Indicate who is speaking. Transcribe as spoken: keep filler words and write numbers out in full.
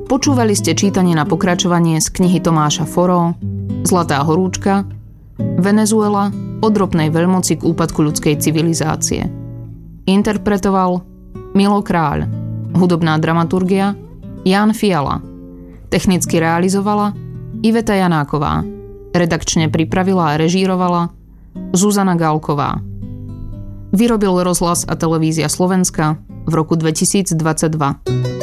Speaker 1: Počúvali ste čítanie na pokračovanie z knihy Tomáša Foro Zlatá horúčka, Venezuela od ropnej veľmoci k úpadku ľudskej civilizácie. Interpretoval Milo Kráľ, hudobná dramaturgia Ján Fiala, technicky realizovala Iveta Janáková, redakčne pripravila a režírovala Zuzana Galková. Vyrobil Rozhlas a televízia Slovenska v roku dvetisícdvadsaťdva.